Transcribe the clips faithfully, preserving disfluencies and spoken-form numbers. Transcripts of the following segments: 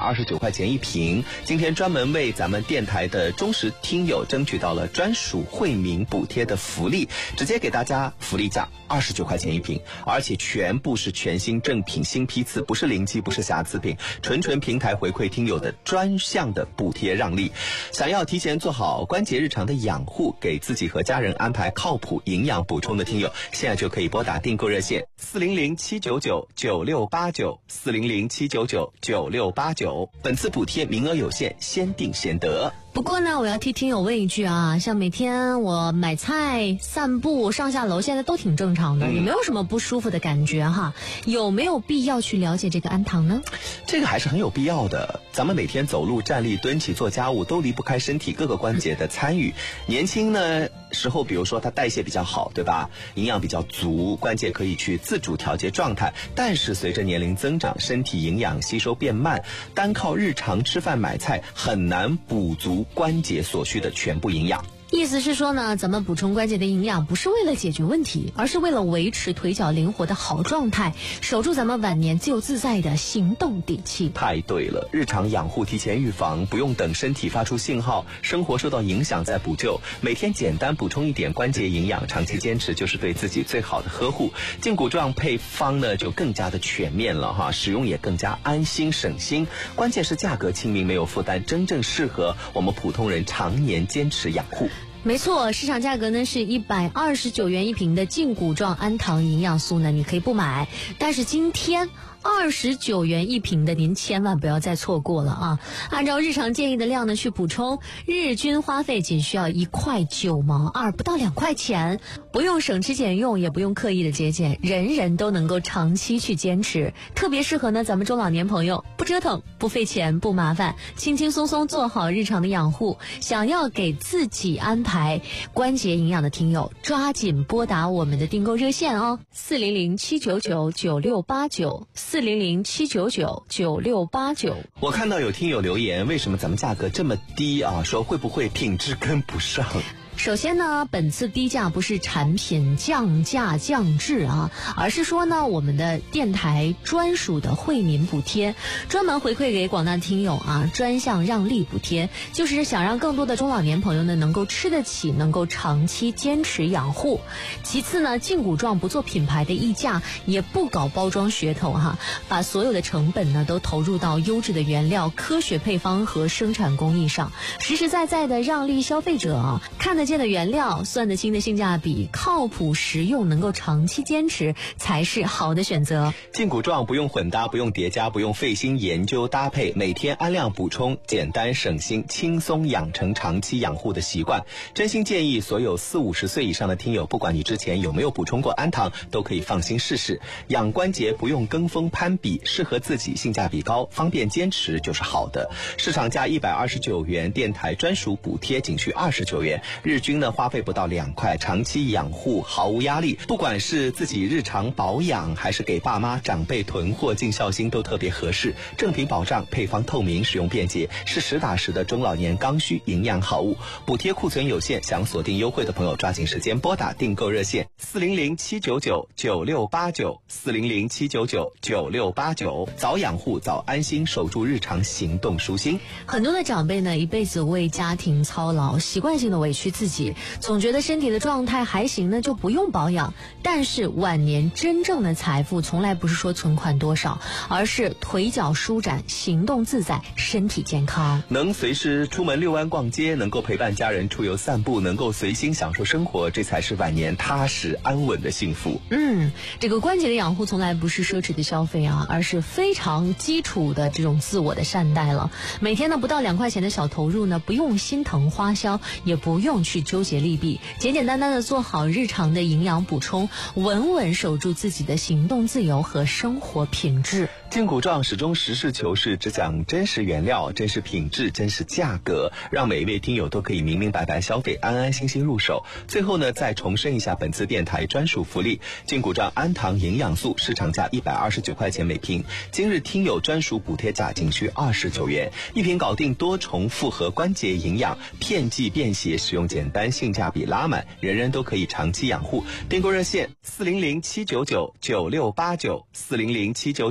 二十九块钱一瓶。今天专门为咱们电台的忠实听友争取到了专属惠民补贴的福利，直接给大家福利价二十九块钱一瓶，而且全部是全新正品新批次，不是临期，不是瑕疵品，纯纯平台回馈听友的专项的补贴让利。想要提前做好关节日常的养护，给自己和家人安排靠谱营养补充的听友，现在就可以拨打订购热线四零零七九九九六八九四零零七九九九六八九。本次补贴名额有限，先订先得。 不过呢，我要替听友问一句啊，像每天我买菜、散步、上下楼，现在都挺正常的，嗯、也没有什么不舒服的感觉哈。有没有必要去了解这个氨糖呢？ 这个还是很有必要的。咱们每天走路、站立、蹲起、做家务，都离不开身体各个关节的参与。年轻呢时候，比如说它代谢比较好，对吧？营养比较足，关节可以去自主调节状态。但是随着年龄增长，身体营养吸收变慢，单靠日常吃饭买菜很难补足关节所需的全部营养。 意思是说呢，咱们补充关节的营养不是为了解决问题，而是为了维持腿脚灵活的好状态，守住咱们晚年自由自在的行动底气。 太对了，日常养护提前预防，不用等身体发出信号，生活受到影响再补救。每天简单补充一点关节营养，长期坚持就是对自己最好的呵护。胫骨状配方呢就更加的全面了哈，使用也更加安心省心。关键是价格亲民，没有负担，真正适合我们普通人常年坚持养护。 没错，市场价格呢是一百二十九元一瓶的胫骨状氨糖营养素呢，你可以不买，但是今天二十九元一瓶的您千万不要再错过了啊！按照日常建议的量呢去补充，日均花费仅需要一块九毛二，不到两块钱，不用省吃俭用，也不用刻意的节俭，人人都能够长期去坚持，特别适合呢咱们中老年朋友，不折腾，不费钱，不麻烦，轻轻松松做好日常的养护。想要给自己安排关节营养的听友，抓紧拨打我们的订购热线哦，四零零七九九九六八九。四零零七九九九六八九。 我看到有听友留言，为什么咱们价格这么低啊？说会不会品质跟不上？ 首先呢，本次低价不是产品降价降质啊，而是说呢，我们的电台专属的惠民补贴，专门回馈给广大听友啊，专项让利补贴，就是想让更多的中老年朋友呢能够吃得起，能够长期坚持养护。其次呢，胫骨状不做品牌的溢价，也不搞包装噱头哈，把所有的成本呢都投入到优质的原料、科学配方和生产工艺上，实实在在的让利消费者啊，看得见的原料，算得清的性价比，靠谱实用，能够长期坚持才是好的选择。 胫骨状不用混搭，不用叠加，不用费心研究搭配，每天按量补充，简单省心，轻松养成长期养护的习惯。真心建议所有四五十岁以上的听友，不管你之前有没有补充过氨糖，都可以放心试试。养关节不用跟风攀比，适合自己，性价比高，方便坚持就是好的。市场价一百二十九元，电台专属补贴仅需二十九元，日均呢花费不到两块，长期养护毫无压力。不管是自己日常保养，还是给爸妈长辈囤货尽孝心，都特别合适。正品保障，配方透明，使用便捷，是实打实的中老年刚需营养好物。补贴库存有限，想锁定优惠的朋友，抓紧时间拨打订购热线四零零七九九九六八九四零零七九九九六八九。早养护，早安心，守住日常行动舒心。 很多的长辈呢，一辈子为家庭操劳，习惯性的委屈自己，总觉得身体的状态还行呢，就不用保养。但是晚年真正的财富，从来不是说存款多少，而是腿脚舒展，行动自在，身体健康。 能随时出门遛弯逛街，能够陪伴家人出游散步，能够随心享受生活，这才是晚年踏实安稳的幸福。 嗯，这个关节的养护从来不是奢侈的消费啊，而是非常基础的这种自我的善待了。每天呢不到两块钱的小投入呢，不用心疼花销，也不用去纠结利弊，简简单单的做好日常的营养补充，稳稳守住自己的行动自由和生活品质。 胫骨状始终实事求是，只讲真实原料、真实品质、真实价格，让每一位听友都可以明明白白消费，安安心心入手。最后呢，再重申一下本次电台专属福利：胫骨状氨糖营养素市场价一百二十九块钱每瓶，今日听友专属补贴价仅需二十九元，一瓶搞定多重复合关节营养，片剂便携，使用简单，性价比拉满，人人都可以长期养护。订购热线四零零七九九九六八九四零零七九九九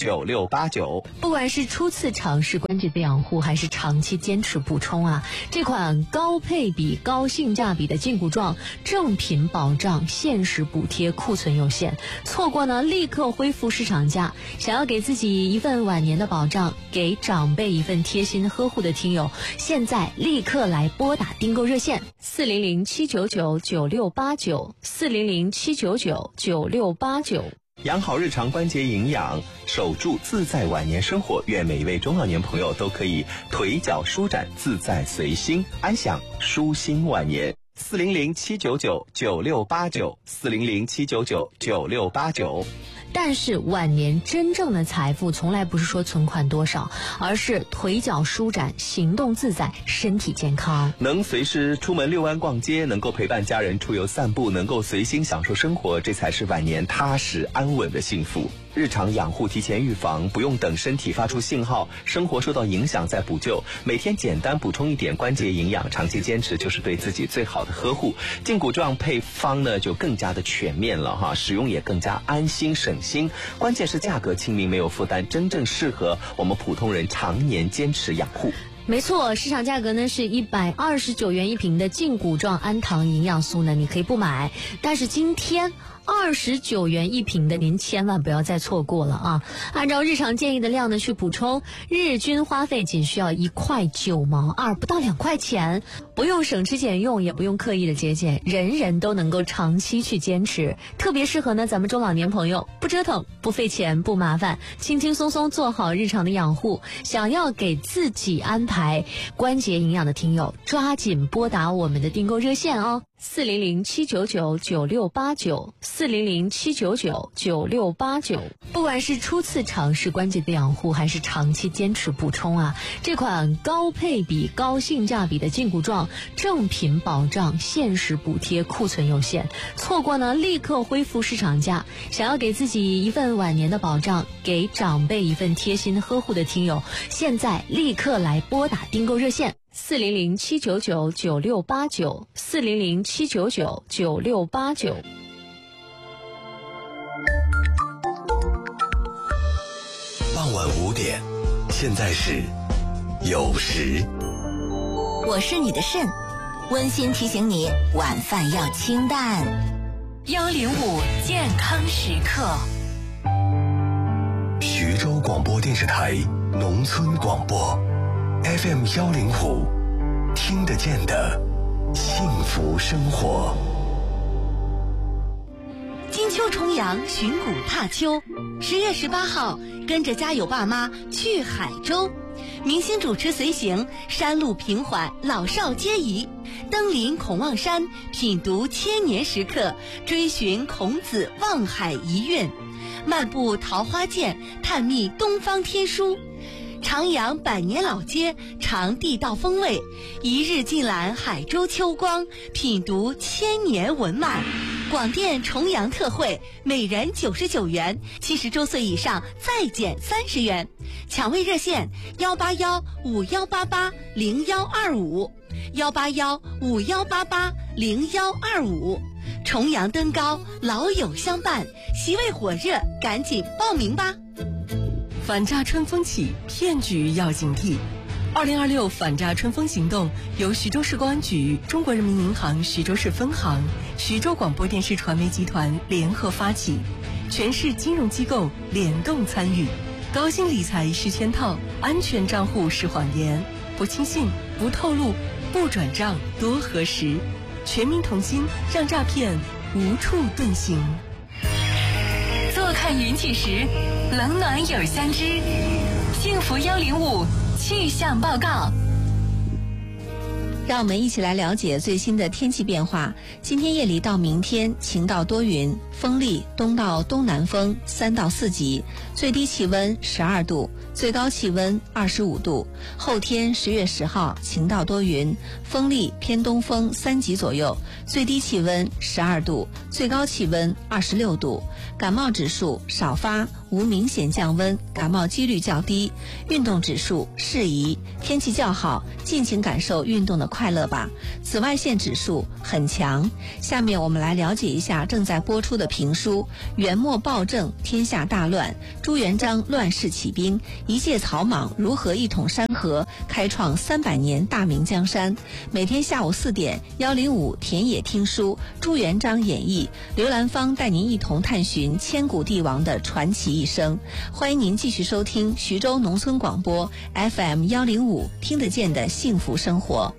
九六八九。 不管是初次尝试关节的养护，还是长期坚持补充啊，这款高配比、高性价比的胫骨状正品保障，限时补贴，库存有限，错过呢立刻恢复市场价。想要给自己一份晚年的保障，给长辈一份贴心呵护的听友，现在立刻来拨打订购热线四零零七九九九六八九四零零七九九九六八九。 养好日常关节营养，守住自在晚年生活。愿每一位中老年朋友都可以腿脚舒展，自在随心，安享舒心晚年。四零零七九九九六八九四零零七九九九六八九。 但是晚年真正的财富从来不是说存款多少，而是腿脚舒展，行动自在，身体健康。 能随时出门遛弯逛街，能够陪伴家人出游散步，能够随心享受生活，这才是晚年踏实安稳的幸福。日常养护提前预防，不用等身体发出信号，生活受到影响再补救。每天简单补充一点关节营养，长期坚持就是对自己最好的呵护。胫骨状配方呢就更加的全面了哈，使用也更加安心省心。关键是价格亲民，没有负担，真正适合我们普通人常年坚持养护。 没错，市场价格呢是一百二十九元一瓶的胫骨状氨糖营养素呢，你可以不买，但是今天二十九元一瓶的，您千万不要再错过了啊！按照日常建议的量呢去补充，日均花费仅需要一块九毛二，不到两块钱，不用省吃俭用，也不用刻意的节俭，人人都能够长期去坚持，特别适合呢咱们中老年朋友，不折腾，不费钱，不麻烦，轻轻松松做好日常的养护。想要给自己安排关节营养的听友，抓紧拨打我们的订购热线哦。四零零七九九九六八九四零零七九九九六八九。不管是初次尝试关节的养护，还是长期坚持补充啊，这款高配比、高性价比的胫骨状正品保障，限时补贴，库存有限，错过呢立刻恢复市场价。想要给自己一份晚年的保障，给长辈一份贴心呵护的听友，现在立刻来拨打订购热线四零零七九九九六八九四零零七九九九六八九。 傍晚五点，现在是酉时。 我是你的肾，温馨提醒你晚饭要清淡。幺零五健康时刻。 徐州广播电视台农村广播 F M 幺零五，听得见的幸福生活。 金秋重阳，寻古踏秋。十月十八号，跟着家有爸妈去海州，明星主持随行，山路平缓，老少皆宜。登临孔望山，品读千年时刻，追寻孔子望海遗韵，漫步桃花涧，探秘东方天书。徜徉百年老街，尝地道风味，一日尽览海州秋光，品读千年文脉。广电重阳特惠，每人九十九元，七十周岁以上再减三十元。抢位热线：幺八幺五幺八八零幺二五，幺八幺五幺八八零幺二五。重阳登高，老友相伴，席位火热，赶紧报名吧！ 反诈春风起，骗局要警惕。二零二六反诈春风行动由徐州市公安局、中国人民银行徐州市分行、徐州广播电视传媒集团联合发起，全市金融机构联动参与。高薪理财是圈套，安全账户是谎言，不轻信，不透露，不转账，多核实。全民同心，让诈骗无处遁形。 坐看云起时，冷暖有相知。幸福幺零五气象报告。让我们一起来了解最新的天气变化。今天夜里到明天晴到多云，风力东到东南风三到四级，最低气温十二度，最高气温二十五度。后天十月十号晴到多云，风力偏东风三级左右，最低气温十二度，最高气温二十六度。感冒指数少发无明显降温，感冒几率较低，运动指数适宜，天气较好，尽情感受运动的快乐吧。紫外线指数很强。下面我们来了解一下正在播出的评书《元末暴政，天下大乱》，朱元璋乱世起兵，一介草莽如何一统山河，开创三百年大明江山。每天下午四点，幺零五田野听书，朱元璋演义，刘兰芳带您一同探寻千古帝王的传奇一生。欢迎您继续收听徐州农村广播 F M 幺零五，听得见的幸福生活。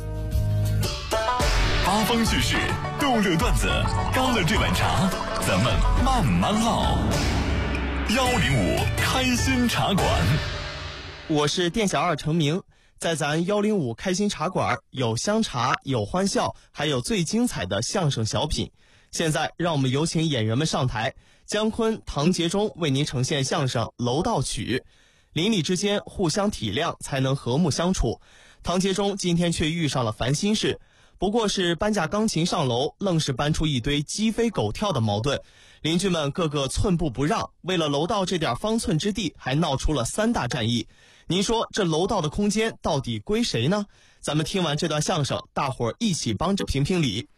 八方趣事，逗乐段子，干了这碗茶，咱们慢慢唠。幺零五开心茶馆， 我是店小二程明。在咱幺零五开心茶馆，有香茶，有欢笑，还有最精彩的相声小品。现在让我们有请演员们上台，姜昆、唐杰忠为您呈现相声《楼道曲》。邻里之间互相体谅，才能和睦相处。唐杰忠今天却遇上了烦心事，不过是搬架钢琴上楼，愣是搬出一堆鸡飞狗跳的矛盾。邻居们个个寸步不让，为了楼道这点方寸之地，还闹出了三大战役。您说这楼道的空间到底归谁呢？咱们听完这段相声，大伙儿一起帮着评评理。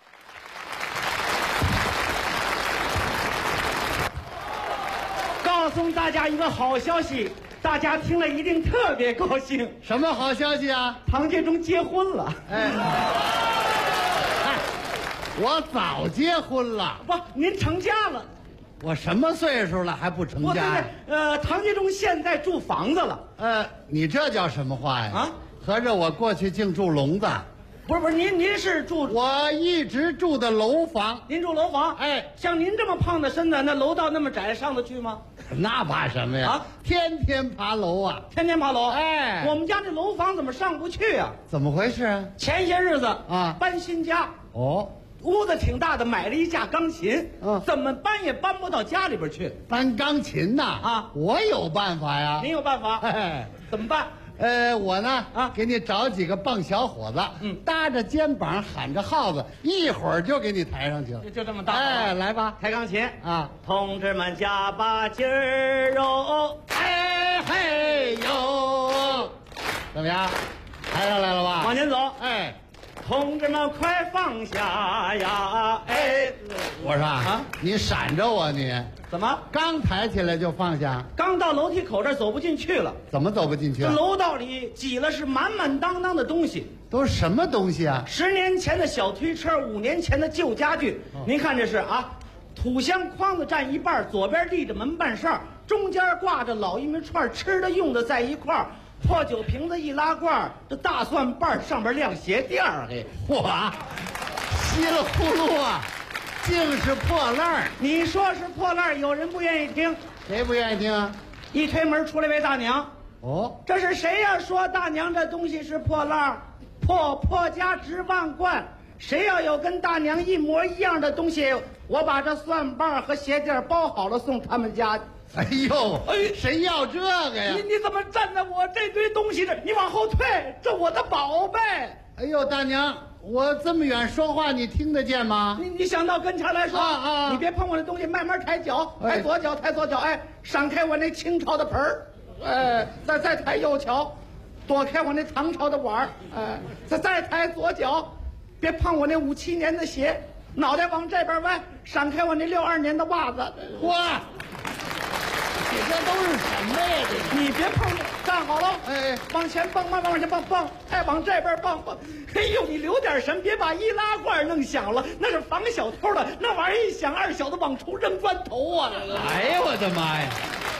告诉大家一个好消息，大家听了一定特别高兴。 什么好消息啊？ 唐杰忠结婚了。 哎，哎，我早结婚了。 不，您成家了。 我什么岁数了还不成我家呀？ 呃，唐杰忠现在住房子了。 呃，你这叫什么话呀？ 啊， 合着我过去净住笼子。 不是不是，您您是住？ 我一直住的楼房。 您住楼房？ 哎， 像您这么胖的身子，那楼道那么窄，上得去吗？ 那怕什么呀？ 啊， 天天爬楼啊， 天天爬楼。 哎， 我们家这楼房怎么上不去啊？ 怎么回事啊？ 前些日子啊， 搬新家。 哦， 屋子挺大的，买了一架钢琴。 嗯， 怎么搬也搬不到家里边去。 搬钢琴呐？ 啊， 我有办法呀。 您有办法？ 哎， 怎么办？ 呃，我呢啊， 给你找几个棒小伙子， 嗯， 搭着肩膀喊着号子，一会儿就给你抬上去了。 就就这么大。 哎，来吧， 抬钢琴啊！ 同志们加把劲儿哦， 哎嘿呦，怎么样？抬上来了吧？ 往前走。 哎， 同志们快放下呀！哎， 我说啊， 你闪着我你。 怎么？ 刚抬起来就放下？ 刚到楼梯口这儿走不进去了。 怎么走不进去这了？ 楼道里挤了是满满当当的东西。 都是什么东西啊？ 十年前的小推车，五年前的旧家具。 哦、 您看这是啊，土箱筐子占一半，左边立着门板扇，中间挂着老玉米串，吃的用的在一块儿。破酒瓶子一拉罐，这大蒜瓣上边亮鞋垫儿。嘿， 哇，稀里呼噜啊！竟是破烂儿！ 你说是破烂儿，有人不愿意听。 谁不愿意听啊？ 一推门出来位大娘。 哦， 这是谁呀？说大娘这东西是破烂儿，破破家值万贯。谁要有跟大娘一模一样的东西，我把这蒜瓣和鞋垫包好了送他们家。 哎呦， 哎， 谁要这个呀？ 你你怎么站在我这堆东西这？你往后退，这我的宝贝。 哎呦，大娘。我这么远说话，你听得见吗？ 你你想到跟前来说啊啊！ 你别碰我那东西，慢慢抬脚，抬左脚，抬左脚，哎，闪开我那清朝的盆儿，哎，再再抬右脚，躲开我那唐朝的碗儿，哎，再再抬左脚，别碰我那五七年的鞋，脑袋往这边歪，闪开我那六二年的袜子， 哇！你这都是什么呀？这你别碰，站好了， 哎， 往前蹦，慢慢往前蹦，蹦，哎，往这边蹦蹦。哎呦，你留点神，别把易拉罐弄响了，那是防小偷的，那玩意儿一响，二小子往出扔砖头啊！ 哎呦我的妈呀！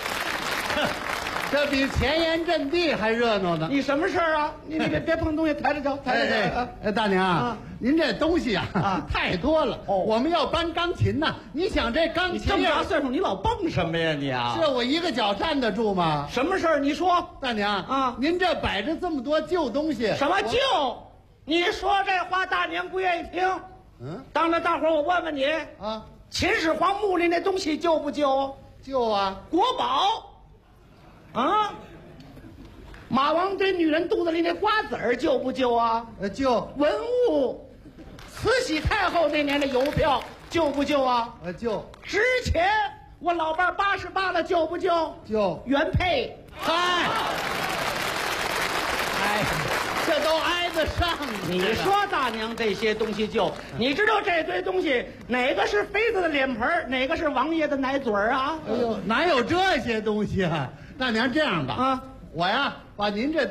这比前沿阵地还热闹呢。 你什么事儿啊？你你别别碰东西，抬着脚，抬着脚。 哎哎，大娘啊，您这东西啊啊太多了。哦，我们要搬钢琴呐。你想这钢琴， 你这么大岁数，你老蹦什么呀你啊？ 是我一个脚站得住吗？ 什么事儿？你说， 大娘啊， 您这摆着这么多旧东西， 什么旧？你说这话，大娘不愿意听。 嗯， 当着大伙儿，我问问你啊， 秦始皇墓里那东西旧不旧？ 旧啊， 国宝。啊，马王堆女人肚子里那瓜子儿旧不旧啊？ 呃，旧。 文物，慈禧太后那年的邮票旧不旧啊？ 呃，旧。 值钱， 我老伴八十八了，救不救？ 救原配。 嗨，哎，这都挨得上。 你说大娘这些东西救，你知道这堆东西哪个是妃子的脸盆，哪个是王爷的奶嘴儿啊？ 哎呦，哪有这些东西啊？大娘这样吧， 啊， 我呀把您这